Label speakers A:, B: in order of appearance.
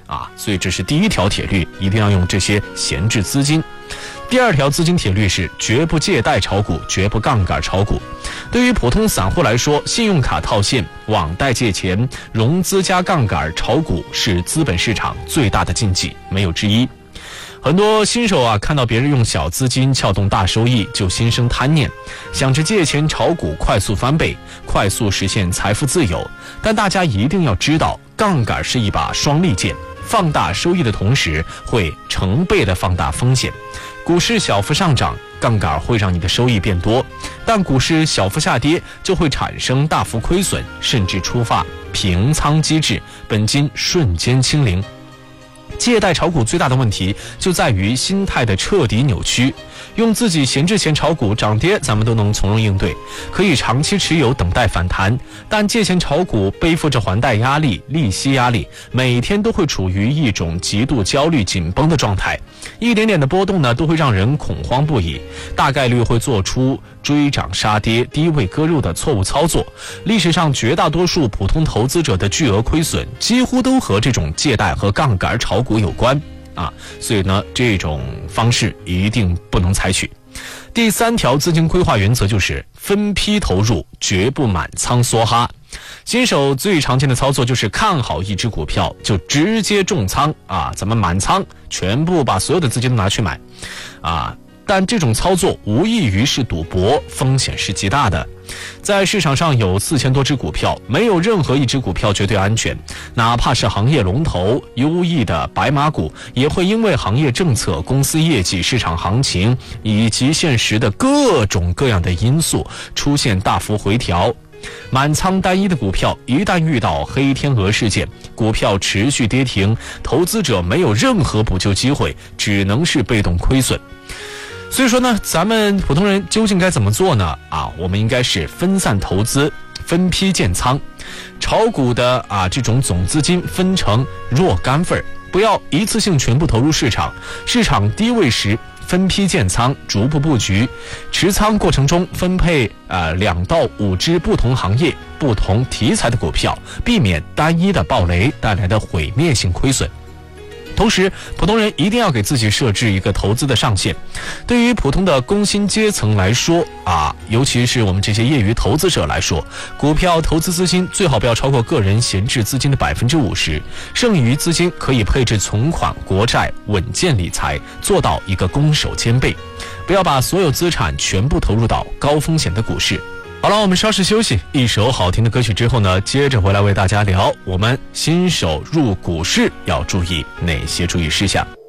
A: 所以这是第一条铁律，一定要用这些闲置资金。第二条资金铁律是绝不借贷炒股，绝不杠杆炒股。对于普通散户来说，信用卡套现、网贷借钱、融资加杠杆炒股是资本市场最大的禁忌，没有之一。很多新手看到别人用小资金撬动大收益，就心生贪念，想着借钱炒股快速翻倍，快速实现财富自由。但大家一定要知道，杠杆是一把双利剑，放大收益的同时，会成倍的放大风险。股市小幅上涨，杠杆会让你的收益变多，但股市小幅下跌就会产生大幅亏损，甚至触发平仓机制，本金瞬间清零。借贷炒股最大的问题就在于心态的彻底扭曲，用自己闲置钱炒股，涨跌咱们都能从容应对，可以长期持有等待反弹，但借钱炒股背负着还贷压力、利息压力，每天都会处于一种极度焦虑紧绷的状态，一点点的波动呢都会让人恐慌不已，大概率会做出追涨杀跌、低位割肉的错误操作。历史上绝大多数普通投资者的巨额亏损几乎都和这种借贷和杠杆炒股有关所以呢，这种方式一定不能采取。第三条资金规划原则就是分批投入，绝不满仓梭哈。新手最常见的操作就是看好一只股票就直接重仓咱们满仓，全部把所有的资金都拿去买但这种操作无异于是赌博，风险是极大的。在市场上有4000多只股票，没有任何一只股票绝对安全，哪怕是行业龙头、优异的白马股，也会因为行业政策、公司业绩、市场行情以及现实的各种各样的因素出现大幅回调。满仓单一的股票一旦遇到黑天鹅事件，股票持续跌停，投资者没有任何补救机会，只能是被动亏损。所以说呢，咱们普通人究竟该怎么做呢？我们应该是分散投资，分批建仓，炒股的这种总资金分成若干份，不要一次性全部投入市场，市场低位时分批建仓，逐步布局，持仓过程中分配2到5只不同行业、不同题材的股票，避免单一的暴雷带来的毁灭性亏损。同时，普通人一定要给自己设置一个投资的上限。对于普通的工薪阶层来说尤其是我们这些业余投资者来说，股票投资资金最好不要超过个人闲置资金的50%，剩余资金可以配置存款、国债，稳健理财，做到一个攻守兼备。不要把所有资产全部投入到高风险的股市。好了，我们稍事休息，一首好听的歌曲之后呢，接着回来为大家聊我们新手入股市要注意哪些注意事项。